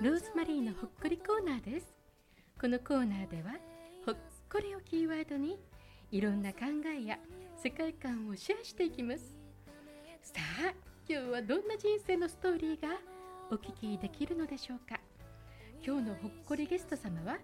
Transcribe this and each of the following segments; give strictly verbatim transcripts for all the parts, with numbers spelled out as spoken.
ローズマリーのほっこりコーナーです。このコーナーではほっこりをキーワードにいろんな考えや世界観をシェアしていきます。さあ、今日はどんな人生のストーリーがお聞きできるのでしょうか。今日のほっこりゲスト様は、はい、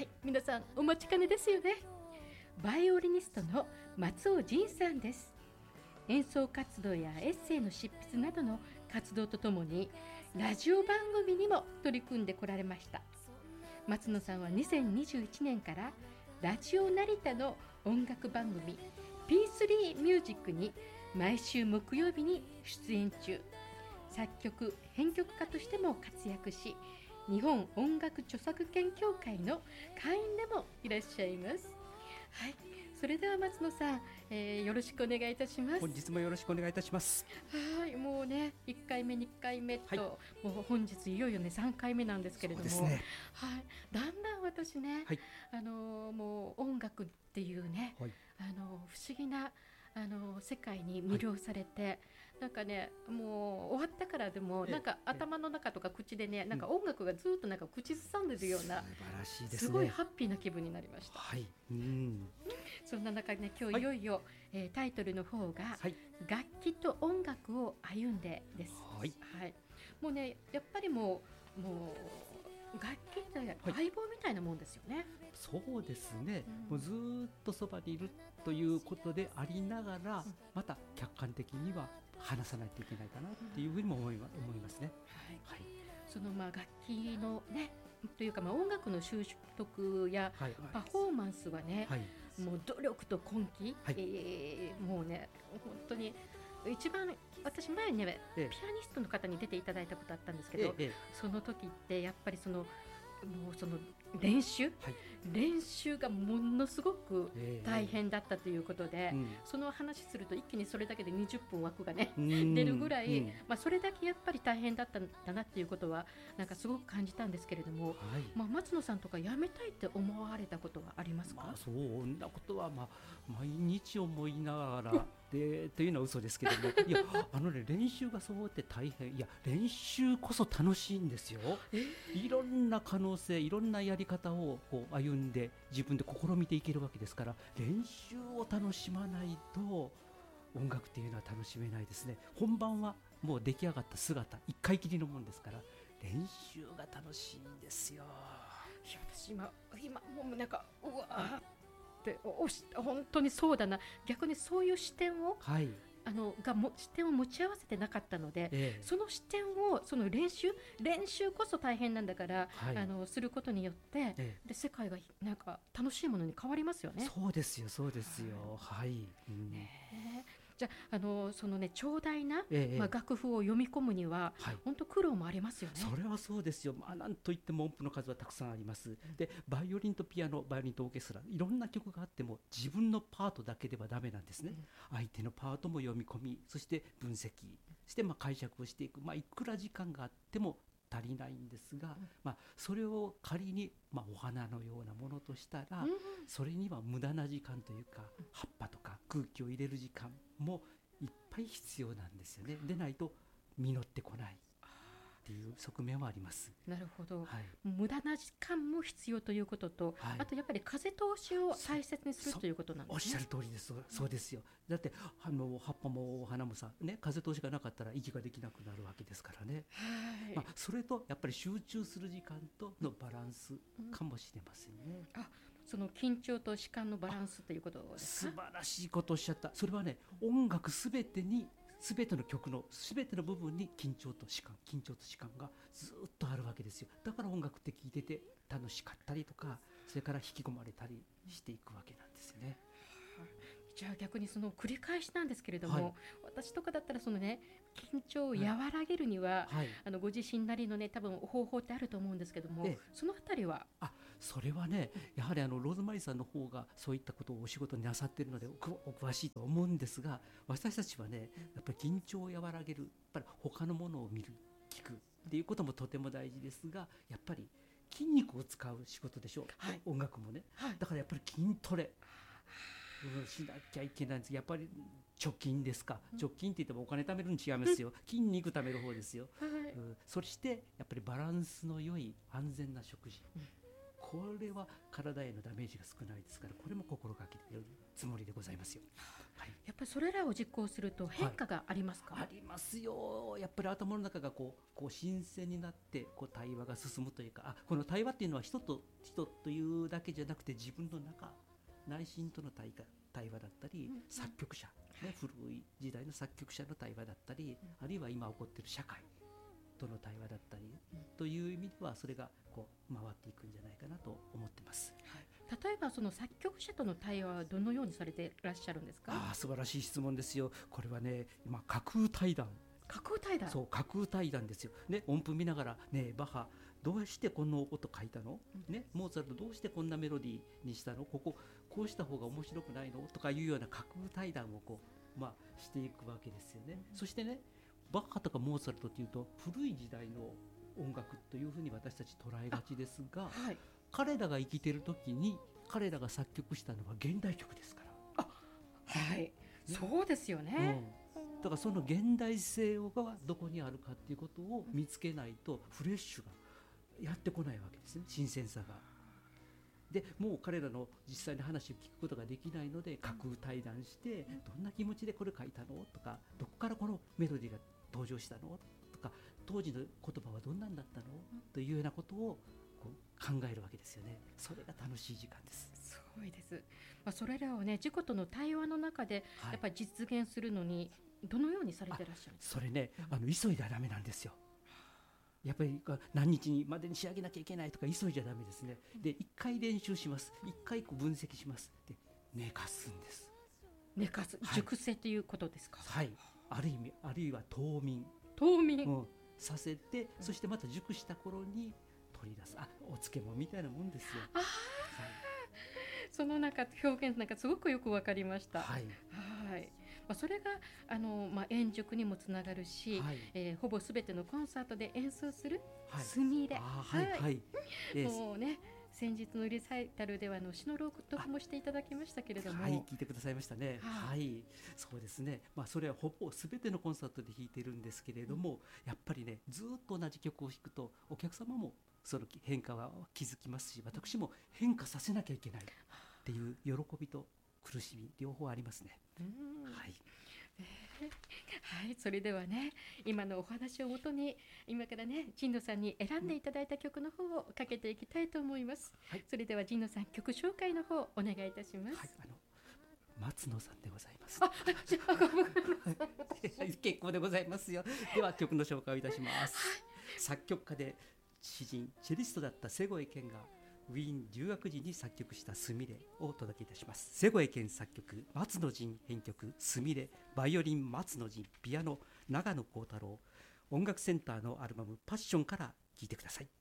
皆さんお待ちかねですよね。バイオリニストの松尾仁さんです。演奏活動やエッセイの執筆などの活動とともにラジオ番組にも取り組んでこられました。松野さんはにせんにじゅういちねんからラジオ成田の音楽番組 ピースリー ミュージックに毎週木曜日に出演中、作曲編曲家としても活躍し、日本音楽著作権協会の会員でもいらっしゃいます。はい、それでは松野さん、えー、よろしくお願いいたします。 本日もよろしくお願いいたします。 はい、もうねいっかいめにかいめと、はい、もう本日いよいよねさんかいめなんですけれども、 そうですね、 はい、だんだん私ね、はい、あのもう音楽っていうね、はい、あの不思議なあの世界に魅了されて、はい、なんかねもう終わったからでもなんか頭の中とか口でね、なんか音楽がずっとなんか口ずさんでるような、 素晴らしいですね、 すごいハッピーな気分になりました。 はい、うん、 そんな中でね今日いよいよ、はい、えー、タイトルの方が、はい、楽器と音楽を歩んでです。はい、はい、もうねやっぱりもうもう楽器って相棒みたいなもんですよね。はい、 そうですね、うん、もうずっとそばにいるということでありながら、うん、また客観的には話さないといけないかなっていうふうにも思います、思いますね。 はい、はい、そのまあ楽器のねというかまあ音楽の習得やパフォーマンスはね、はいはい、もう努力と根気、はい、えー、もうね本当に一番私前にね、ええ、ピアニストの方に出ていただいたことあったんですけど、ええ、その時ってやっぱりそのもうその練習、はい、練習がものすごく大変だったということで、ええ、うん、その話すると一気にそれだけでにじゅっぷん枠がね出るぐらい、うん、まあ、それだけやっぱり大変だったんだなっていうことはなんかすごく感じたんですけれども、はい、まあ、松野さんとか辞めたいって思われたことはありますか？ まあ、そんなことは、まあ、毎日思いながらでというのは嘘ですけどもいやあの、ね、練習がそうやって大変、いや練習こそ楽しいんですよ。いろんな可能性、いろんなやり方をこう歩んで自分で試みていけるわけですから、練習を楽しまないと音楽っていうのは楽しめないですね。本番はもう出来上がった姿一回きりのもんですから、練習が楽しいんですよ。 いや私今今もうなんかうわーっておし本当にそうだな、逆にそういう視点を、はい、あのがも視点を持ち合わせてなかったので、ええ、その視点をその練習練習こそ大変なんだから、はい、あのすることによって、ええ、で世界がなんか楽しいものに変わりますよね。 そうですよそうですよ、はい、うん、 ね、じゃあ、あのそのね長大な、ええ、まあ、楽譜を読み込むには、はい、本当苦労もありますよね。 それはそうですよ、まあ、なんといっても音符の数はたくさんあります、うん、でバイオリンとピアノ、バイオリンとオーケストラ、いろんな曲があっても自分のパートだけではダメなんですね、うん、相手のパートも読み込み、そして分析してまあ解釈をしていく、まあ、いくら時間があっても足りないんですが、うん、まあ、それを仮に、まあ、お花のようなものとしたら、うん、それには無駄な時間というか、葉っぱとか空気を入れる時間もいっぱい必要なんですよね。でないと実ってこないっていう側面はあります。 なるほど、はい、無駄な時間も必要ということと、はい、あとやっぱり風通しを大切にするということなんですね。 おっしゃる通りです。そうですよ。だってあの葉っぱもお花もさ、ね、風通しがなかったら息ができなくなるわけですからね、はい、まあ、それとやっぱり集中する時間とのバランスかもしれませんね、 うん、あ、その緊張と弛緩のバランスということですか？ 素晴らしいことをおっしゃった。それはね、音楽すべてにすべての曲のすべての部分に緊張と弛緩緊張と弛緩がずっとあるわけですよ。だから音楽って聴いてて楽しかったりとか、それから引き込まれたりしていくわけなんですよね。 じゃあ逆にその繰り返しなんですけれども、はい、私とかだったらそのね緊張を和らげるには、はい、あのご自身なりのね多分方法ってあると思うんですけども、そのあたりは？ あ、それはね、やはりあのローズマリーさんの方がそういったことをお仕事になさっているのでお詳しいと思うんですが、私たちはねやっぱり緊張を和らげる、やっぱり他のものを見る聞くっていうこともとても大事ですが、やっぱり筋肉を使う仕事でしょう、はい、音楽もね、はい、だからやっぱり筋トレうん、しなきゃいけないんです。やっぱり貯金ですか。貯金って言ってもお金貯めるに違いますよ。筋肉貯める方ですよ。 はい、 うん、そしてやっぱりバランスの良い安全な食事、うん、これは体へのダメージが少ないですから、これも心がけているつもりでございますよ。 はい、やっぱりそれらを実行すると変化がありますか？ はい、ありますよ。やっぱり頭の中がこう、こう新鮮になってこう対話が進むというか、あ、この対話っていうのは人と人というだけじゃなくて自分の中内心との対話対話だったり、うん、作曲者、ね、古い時代の作曲者の対話だったり、うん、あるいは今起こっている社会との対話だったり、うん、という意味ではそれがこう回っていくんじゃないかなと思ってます。 はい、例えばその作曲者との対話はどのようにされていらっしゃるんですか？ あ、素晴らしい質問ですよ。これはね、まあ、架空対談。 架空対談。 そう、架空対談ですよ、ね、音符見ながら、ね、バッハどうしてこの音書いたの、うん、ね、モーツァルトどうしてこんなメロディーにしたの、こここうした方が面白くないのとかいうような架空対談をこう、まあ、していくわけですよね。うん、そしてね、バッハとかモーツァルトっていうと古い時代の音楽というふうに私たち捉えがちですが、はい、彼らが生きている時に彼らが作曲したのは現代曲ですから。 あ、はい、ね、そうですよね。 うん、だからその現代性がどこにあるかっていうことを見つけないとフレッシュがやってこないわけですね、新鮮さが。でもう彼らの実際の話を聞くことができないので架空対談して、どんな気持ちでこれ書いたのとか、どこからこのメロディーが登場したのとか、当時の言葉はどんなんだったのというようなことをこう考えるわけですよね。それが楽しい時間です。 すごいです。まあ、それらをね、自己との対話の中でやっぱり実現するのにどのようにされてらっしゃるんですか？ それね、あの急いだらダメなんですよ。やっぱり何日までに仕上げなきゃいけないとか急いじゃダメですね。で、一回練習します。一回こう分析します。で、寝かすんです。 寝かす、はい、熟成ということですか？ はい。ある意味、あるいは冬眠。 冬眠、 うん、させて、そしてまた熟した頃に取り出す。あ、お漬物みたいなもんですよ。 あ、はい、そのなんか表現なんかすごくよくわかりました。 はい。 はい。まあ、それがあの、まあ、円熟にもつながるし、はい、えー、ほぼすべてのコンサートで演奏するすみれ、 はいはいはい、 もうね、先日のリサイタルではあの詩の朗読もしていただきましたけれども、 はい、聞いてくださいましたね。はい、はい、そうですね。まあ、それはほぼすべてのコンサートで弾いてるんですけれども、うん、やっぱりね、ずっと同じ曲を弾くとお客様もその変化は気づきますし、私も変化させなきゃいけないっていう喜びと苦しみ両方ありますね。 うん、 はい、 えー、はい、それではね、今のお話をもとに今からね、神野さんに選んでいただいた曲の方をかけていきたいと思います。はい、それでは神野さん、曲紹介の方お願いいたします。 はい、あの松野さんでございます。 あ、 結構でございますよ。では曲の紹介をいたします。はい、作曲家で詩人、チェリストだった瀬越健がウィーン留学時に作曲したすみれをお届けいたします。瀬越健作曲、松野仁編曲、すみれ、バイオリン松野仁、ピアノ長野幸太郎、音楽センターのアルバムパッションから聴いてください。